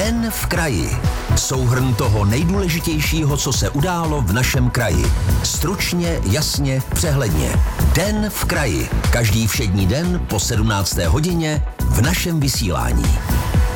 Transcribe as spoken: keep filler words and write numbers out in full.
Den v kraji. Souhrn toho nejdůležitějšího, co se událo v našem kraji. Stručně, jasně, přehledně. Den v kraji. Každý všední den po sedmnácté hodině v našem vysílání.